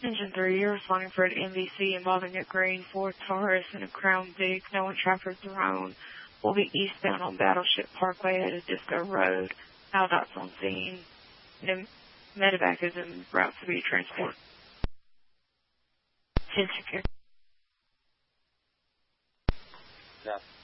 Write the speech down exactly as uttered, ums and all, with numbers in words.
Engine three, you're responding for an M V C involving a green Ford Taurus and a Crown Vic. No one Trafford Throne will be eastbound on Battleship Parkway at Disco Road. Aldot's on scene. And medevac is en route to be transported. Yeah.